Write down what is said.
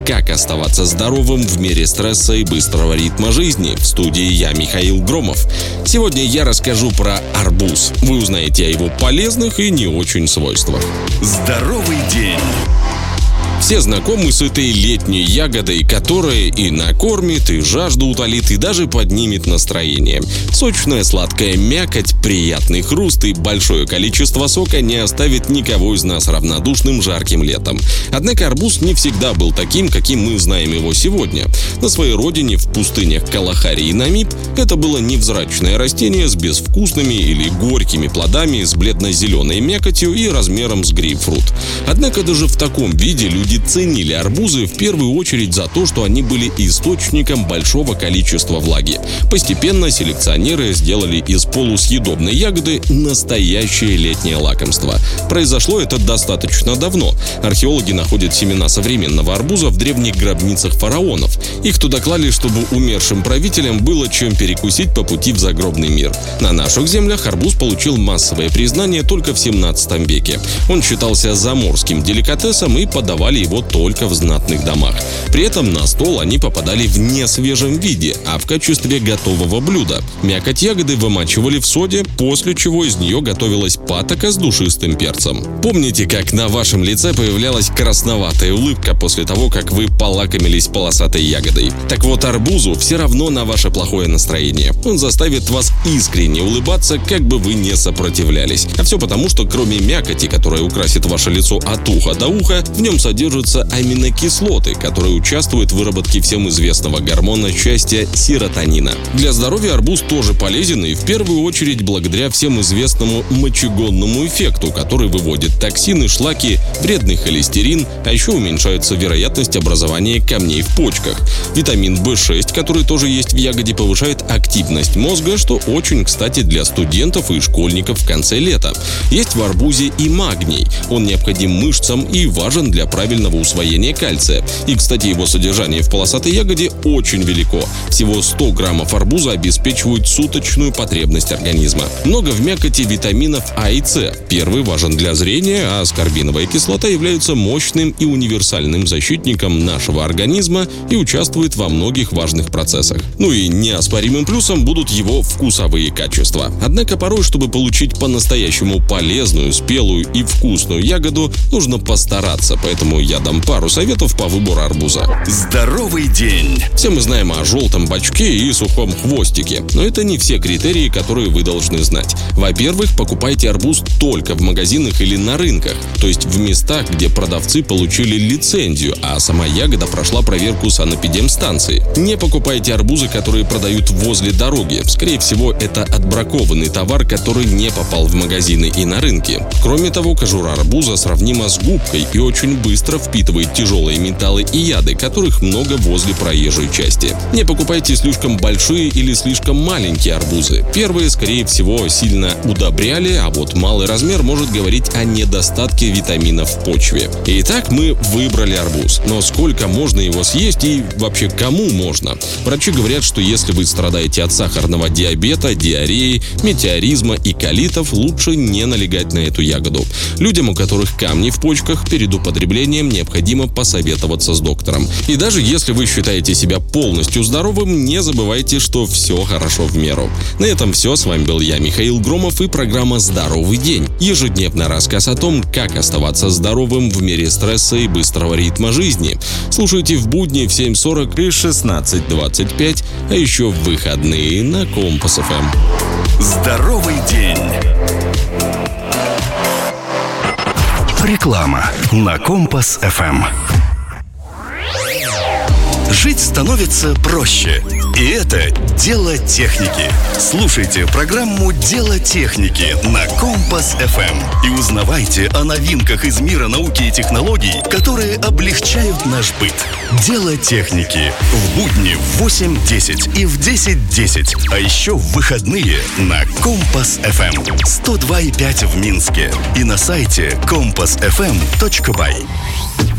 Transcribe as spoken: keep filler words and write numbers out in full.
Как оставаться здоровым в мире стресса и быстрого ритма жизни? В студии я, Михаил Громов. Сегодня я расскажу про арбуз. Вы узнаете о его полезных и не очень свойствах. Здоровый день. Все знакомы с этой летней ягодой, которая и накормит, и жажду утолит, и даже поднимет настроение. Сочная сладкая мякоть, приятный хруст и большое количество сока не оставит никого из нас равнодушным жарким летом. Однако арбуз не всегда был таким, каким мы знаем его сегодня. На своей родине, в пустынях Калахари и Намиб, это было невзрачное растение с безвкусными или горькими плодами, с бледно-зеленой мякотью и размером с грейпфрут. Однако даже в таком виде люди ценили арбузы в первую очередь за то, что они были источником большого количества влаги. Постепенно селекционеры сделали из полусъедобной ягоды настоящее летнее лакомство. Произошло это достаточно давно. Археологи находят семена современного арбуза в древних гробницах фараонов. Их туда клали, чтобы умершим правителям было чем перекусить по пути в загробный мир. На наших землях арбуз получил массовое признание только в семнадцатом веке. Он считался заморским деликатесом и подавали его только в знатных домах. При этом на стол они попадали в несвежем виде, а в качестве готового блюда. Мякоть ягоды вымачивали в соде, после чего из нее готовилась патока с душистым перцем. Помните, как на вашем лице появлялась красноватая улыбка после того, как вы полакомились полосатой ягодой? Так вот, арбузу все равно на ваше плохое настроение. Он заставит вас искренне улыбаться, как бы вы не сопротивлялись. А все потому, что кроме мякоти, которая украсит ваше лицо от уха до уха, в нем содержатся аминокислоты, которые участвуют в выработке всем известного гормона счастья серотонина. Для здоровья арбуз тоже полезен и в первую очередь благодаря всем известному мочегонному эффекту, который выводит токсины, шлаки, вредный холестерин, а еще уменьшается вероятность образования камней в почках. Витамин бэ шесть, который тоже есть в ягоде, повышает активность мозга, что очень кстати для студентов и школьников в конце лета. Есть в арбузе и магний. Он необходим мышцам и важен для правильного усвоения кальция. И, кстати, его содержание в полосатой ягоде очень велико. Всего сто граммов арбуза обеспечивают суточную потребность организма. Много в мякоти витаминов А и С. Первый важен для зрения, а аскорбиновая кислота является мощным и универсальным защитником нашего организма и участвует во многих важных процессах. Ну и неоспоримым плюсом будут его вкусовые качества. Однако порой, чтобы получить по-настоящему полезную, спелую и вкусную ягоду, нужно постараться, поэтому я дам пару советов по выбору арбуза. Здоровый день. Все мы знаем о желтом бачке и сухом хвостике, но это не все критерии, которые вы должны знать. Во-первых, покупайте арбуз только в магазинах или на рынках, то есть в местах, где продавцы получили лицензию, а сама ягода прошла проверку санэпидемстанции. Не покупайте арбузы, которые продают возле дороги. Скорее всего, это отбракованный товар, который не попал в магазины и на рынки. Кроме того, кожура арбуза сравнима с губкой и очень быстро впитывает тяжелые металлы и яды, которых много возле проезжей части. Не покупайте слишком большие или слишком маленькие арбузы. Первые, скорее всего, сильно удобряли, а вот малый размер может говорить о недостатке витаминов в почве. Итак, мы выбрали арбуз. Но сколько можно его съесть и вообще кому можно? Врачи говорят, что если вы страдаете от сахарного диабета, диареи, метеоризма и колитов, лучше не налегать на эту ягоду. Людям, у которых камни в почках, перед употреблением необходимо посоветоваться с доктором. И даже если вы считаете себя полностью здоровым, не забывайте, что все хорошо в меру. На этом все. С вами был я, Михаил Громов, и программа «Здоровый день». Ежедневный рассказ о том, как оставаться здоровым в мире стресса и быстрого ритма жизни. Слушайте в будни в семь сорок и шестнадцать двадцать пять, а еще в выходные на Компас эф эм. Здоровый день. Реклама на Компас эф эм. Жить становится проще. И это дело техники. Слушайте программу «Дело техники» на Компас эф эм и узнавайте о новинках из мира науки и технологий, которые облегчают наш быт. «Дело техники» в будни в восемь десять и в десять десять, а еще в выходные на Компас эф эм сто два и пять в Минске и на сайте компас эф эм точка бай.